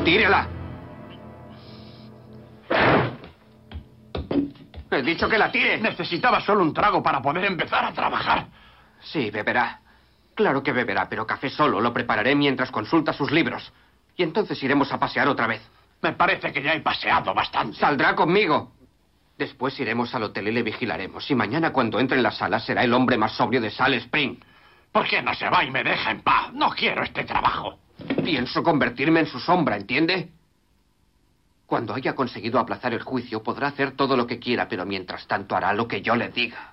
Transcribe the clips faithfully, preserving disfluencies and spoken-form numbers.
¡Tírela! He dicho que la tire. Necesitaba solo un trago para poder empezar a trabajar. Sí, beberá. Claro que beberá, pero café solo lo prepararé mientras consulta sus libros. Y entonces iremos a pasear otra vez. Me parece que ya he paseado bastante. Saldrá conmigo. Después iremos al hotel y le vigilaremos. Y mañana cuando entre en la sala será el hombre más sobrio de Salt Spring. ¿Por qué no se va y me deja en paz? No quiero este trabajo. Pienso convertirme en su sombra, ¿entiende? Cuando haya conseguido aplazar el juicio, podrá hacer todo lo que quiera, pero mientras tanto hará lo que yo le diga.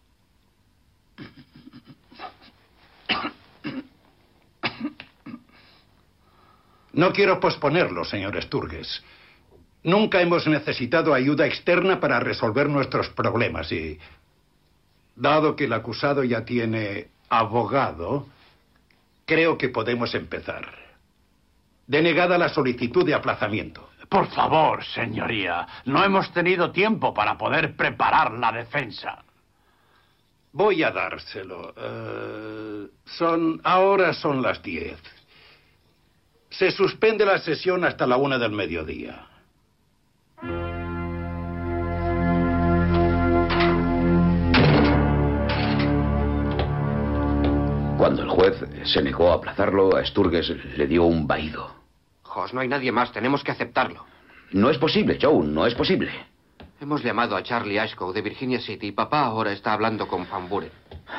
No quiero posponerlo, señor Sturges. Nunca hemos necesitado ayuda externa para resolver nuestros problemas y, dado que el acusado ya tiene abogado, creo que podemos empezar. Denegada la solicitud de aplazamiento. Por favor, señoría, no hemos tenido tiempo para poder preparar la defensa. Voy a dárselo. Uh, son... Ahora son las diez. Se suspende la sesión hasta la una del mediodía. Cuando el juez se negó a aplazarlo, a Sturges le dio un vaído. Jos, no hay nadie más. Tenemos que aceptarlo. No es posible, Joe. No es posible. Hemos llamado a Charlie Ashcoe de Virginia City. Papá ahora está hablando con Van Buren.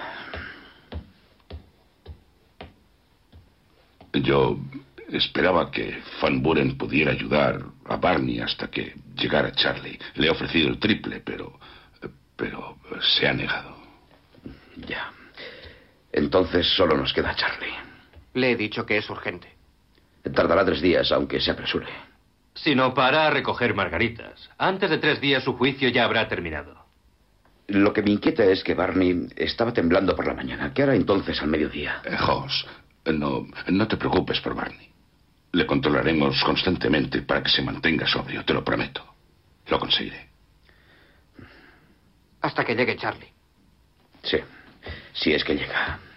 Yo esperaba que Van Buren pudiera ayudar a Barney hasta que llegara Charlie. Le he ofrecido el triple, pero... pero se ha negado. Ya. Entonces solo nos queda Charlie. Le he dicho que es urgente. Tardará tres días, aunque se apresure. Si no para a recoger margaritas. Antes de tres días su juicio ya habrá terminado. Lo que me inquieta es que Barney estaba temblando por la mañana. ¿Qué hará entonces al mediodía? Eh, Jos, no, no te preocupes por Barney. Le controlaremos constantemente para que se mantenga sobrio, te lo prometo. Lo conseguiré. Hasta que llegue Charlie. Sí, si es que llega.